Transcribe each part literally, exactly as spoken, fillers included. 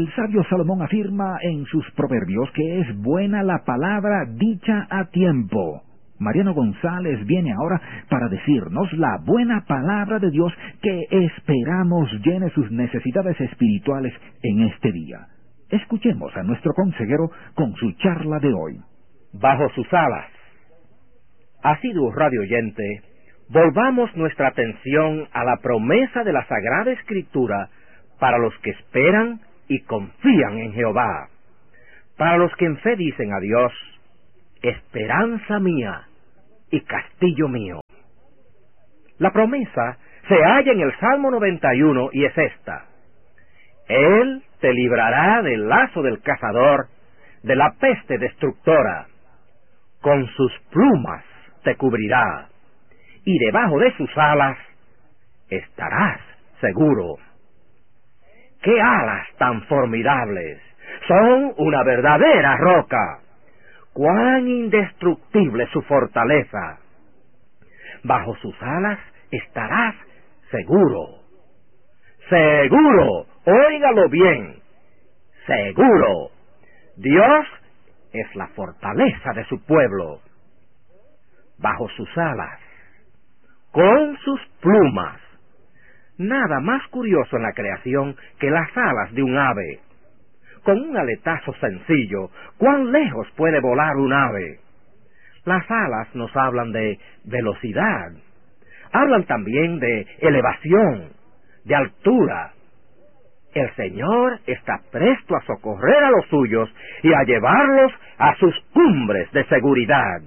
El sabio Salomón afirma en sus proverbios que es buena la palabra dicha a tiempo. Mariano González viene ahora para decirnos la buena palabra de Dios que esperamos llene sus necesidades espirituales en este día. Escuchemos a nuestro consejero con su charla de hoy. Bajo sus alas. Asiduo radio oyente, volvamos nuestra atención a la promesa de la Sagrada Escritura para los que esperan y confían en Jehová. Para los que en fe dicen a Dios, esperanza mía y castillo mío. La promesa se halla en el Salmo noventa y uno y es esta: Él te librará del lazo del cazador, de la peste destructora. Con sus plumas te cubrirá, y debajo de sus alas estarás seguro. ¡Qué alas tan formidables! Son una verdadera roca. ¡Cuán indestructible su fortaleza! Bajo sus alas estarás seguro. ¡Seguro! Óigalo bien. ¡Seguro! Dios es la fortaleza de su pueblo. Bajo sus alas, con sus plumas. Nada más curioso en la creación que las alas de un ave. Con un aletazo sencillo, ¿cuán lejos puede volar un ave? Las alas nos hablan de velocidad. Hablan también de elevación, de altura. El Señor está presto a socorrer a los suyos y a llevarlos a sus cumbres de seguridad.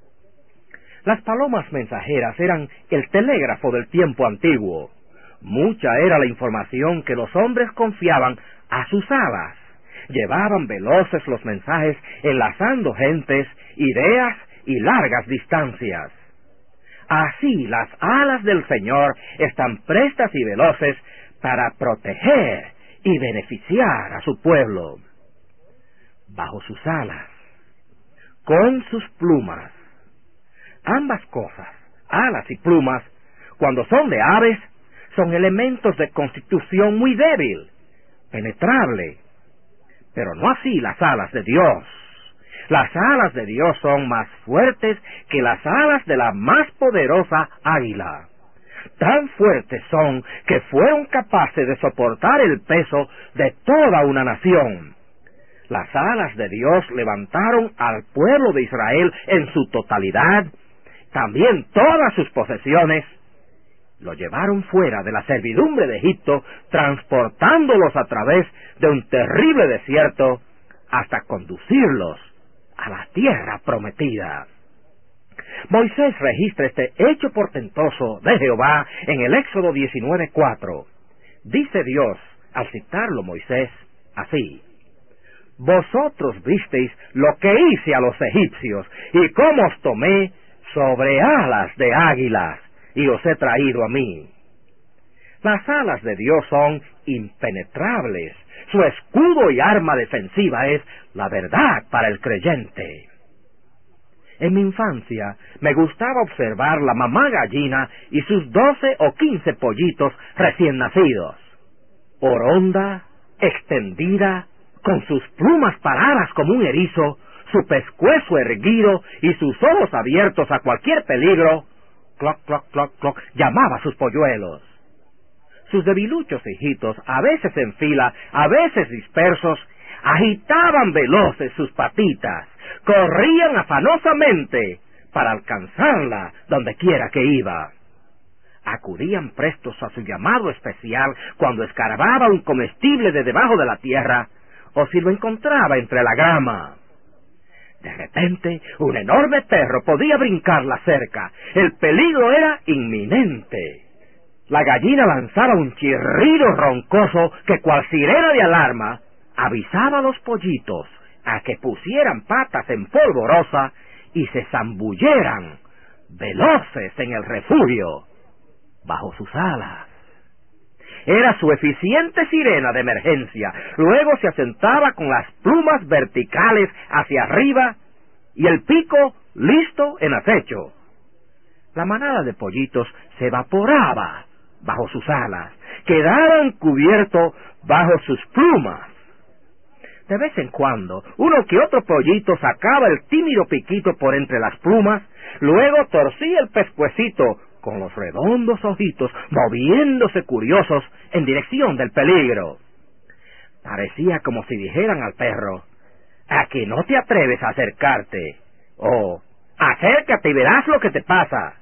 Las palomas mensajeras eran el telégrafo del tiempo antiguo. Mucha era la información que los hombres confiaban a sus alas. Llevaban veloces los mensajes, enlazando gentes, ideas y largas distancias. Así las alas del Señor están prestas y veloces para proteger y beneficiar a su pueblo. Bajo sus alas, con sus plumas. Ambas cosas, alas y plumas, cuando son de aves, son elementos de constitución muy débil, penetrable. Pero no así las alas de Dios. Las alas de Dios son más fuertes que las alas de la más poderosa águila. Tan fuertes son que fueron capaces de soportar el peso de toda una nación. Las alas de Dios levantaron al pueblo de Israel en su totalidad, también todas sus posesiones. Lo llevaron fuera de la servidumbre de Egipto, transportándolos a través de un terrible desierto hasta conducirlos a la tierra prometida. Moisés registra este hecho portentoso de Jehová en el Éxodo diecinueve cuatro. Dice Dios, al citarlo Moisés, así: Vosotros visteis lo que hice a los egipcios, y cómo os tomé sobre alas de águilas, y os he traído a mí. Las alas de Dios son impenetrables. Su escudo y arma defensiva es la verdad para el creyente. En mi infancia me gustaba observar la mamá gallina y sus doce o quince pollitos recién nacidos. Oronda, extendida, con sus plumas paradas como un erizo, su pescuezo erguido y sus ojos abiertos a cualquier peligro, cloc, cloc, cloc, cloc, llamaba a sus polluelos. Sus debiluchos hijitos, a veces en fila, a veces dispersos, agitaban veloces sus patitas, corrían afanosamente para alcanzarla donde quiera que iba. Acudían prestos a su llamado especial cuando escarbaba un comestible de debajo de la tierra, o si lo encontraba entre la grama. De repente, un enorme perro podía brincar la cerca. El peligro era inminente. La gallina lanzaba un chirrido roncoso que, cual sirena de alarma, avisaba a los pollitos a que pusieran patas en polvorosa y se zambulleran, veloces en el refugio, bajo sus alas. Era su eficiente sirena de emergencia. Luego se asentaba con las plumas verticales hacia arriba y el pico listo en acecho. La manada de pollitos se evaporaba bajo sus alas, quedaban cubiertos bajo sus plumas. De vez en cuando, uno que otro pollito sacaba el tímido piquito por entre las plumas, luego torcía el pescuecito con los redondos ojitos moviéndose curiosos en dirección del peligro. Parecía como si dijeran al perro: «Aquí no te atreves a acercarte», o «Acércate y verás lo que te pasa».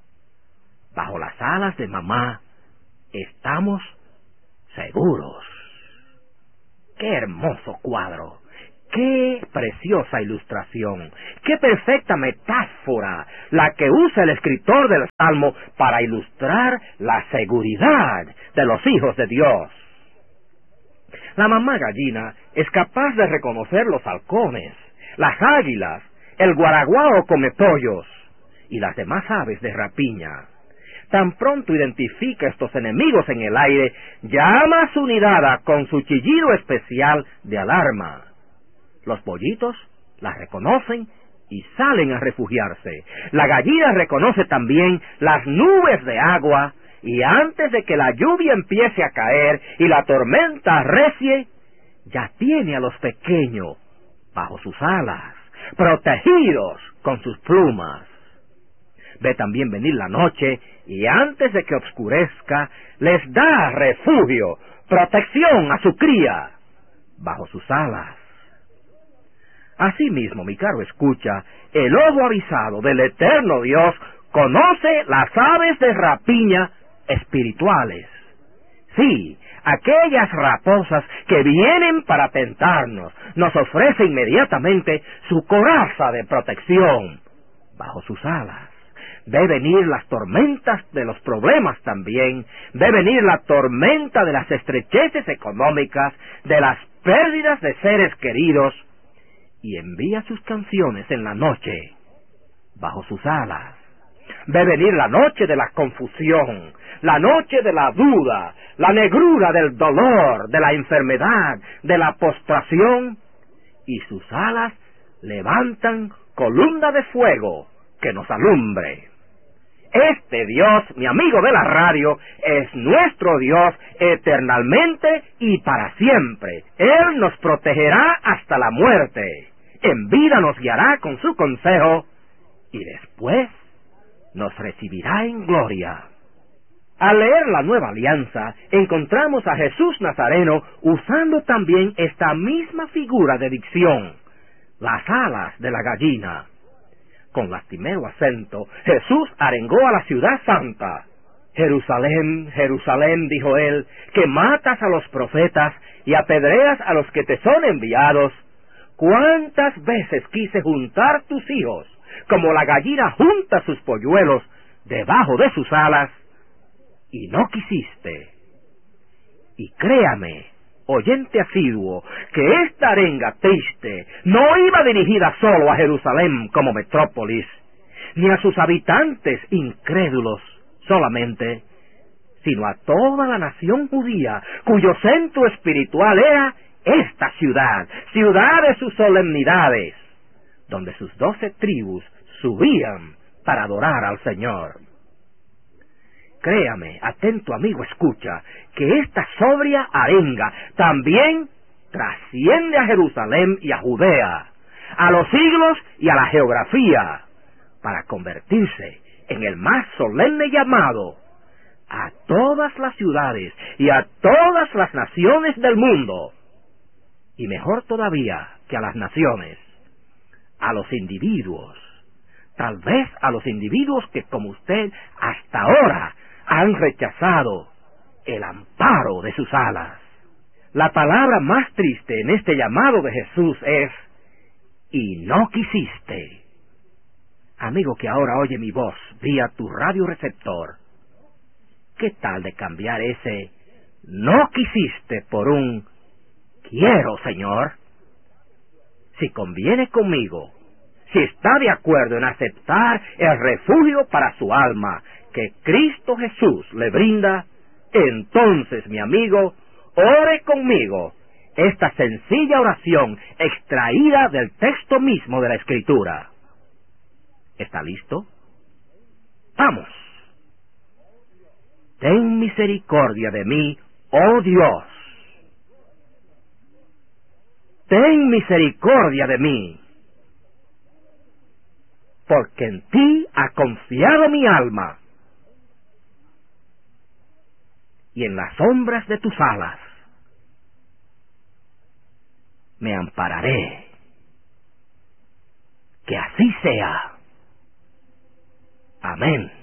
Bajo las alas de mamá estamos seguros. ¡Qué hermoso cuadro! ¡Qué preciosa ilustración! ¡Qué perfecta metáfora la que usa el escritor del Salmo para ilustrar la seguridad de los hijos de Dios! La mamá gallina es capaz de reconocer los halcones, las águilas, el guaraguao come pollos y las demás aves de rapiña. Tan pronto identifica estos enemigos en el aire, llama a su nidada con su chillido especial de alarma. Los pollitos la reconocen y salen a refugiarse. La gallina reconoce también las nubes de agua, y antes de que la lluvia empiece a caer y la tormenta arrecie, ya tiene a los pequeños bajo sus alas, protegidos con sus plumas. Ve también venir la noche, y antes de que oscurezca, les da refugio, protección a su cría, bajo sus alas. Asimismo, mi caro escucha, el ojo avisado del eterno Dios conoce las aves de rapiña espirituales. Sí, aquellas raposas que vienen para tentarnos, nos ofrece inmediatamente su coraza de protección bajo sus alas. Ve venir las tormentas de los problemas también, ve venir la tormenta de las estrecheces económicas, de las pérdidas de seres queridos, y envía sus canciones en la noche, bajo sus alas. Ve venir la noche de la confusión, la noche de la duda, la negrura del dolor, de la enfermedad, de la postración, y sus alas levantan columna de fuego que nos alumbre. Este Dios, mi amigo de la radio, es nuestro Dios eternamente y para siempre. Él nos protegerá hasta la muerte. En vida nos guiará con su consejo y después nos recibirá en gloria. Al leer la Nueva Alianza, encontramos a Jesús Nazareno usando también esta misma figura de dicción, las alas de la gallina. Con lastimero acento, Jesús arengó a la ciudad santa. «Jerusalén, Jerusalén», dijo él, «que matas a los profetas y apedreas a los que te son enviados. ¿Cuántas veces quise juntar tus hijos, como la gallina junta sus polluelos debajo de sus alas, y no quisiste?» Y créame, oyente asiduo, que esta arenga triste no iba dirigida solo a Jerusalén como metrópolis, ni a sus habitantes incrédulos solamente, sino a toda la nación judía, cuyo centro espiritual era esta ciudad, ciudad de sus solemnidades, donde sus doce tribus subían para adorar al Señor. Créame, atento amigo escucha, que esta sobria arenga también trasciende a Jerusalén y a Judea, a los siglos y a la geografía, para convertirse en el más solemne llamado a todas las ciudades y a todas las naciones del mundo, y mejor todavía que a las naciones, a los individuos, tal vez a los individuos que como usted hasta ahora han rechazado el amparo de sus alas. La palabra más triste en este llamado de Jesús es: «y no quisiste». Amigo que ahora oye mi voz vía tu radioreceptor, ¿qué tal de cambiar ese «no quisiste» por un «quiero, Señor»? Si conviene conmigo, si está de acuerdo en aceptar el refugio para su alma que Cristo Jesús le brinda, entonces, mi amigo, ore conmigo esta sencilla oración extraída del texto mismo de la Escritura. ¿Está listo? ¡Vamos! Ten misericordia de mí, oh Dios. ten misericordia de mí, porque en ti ha confiado mi alma, y en las sombras de tus alas me ampararé. Que así sea. Amén.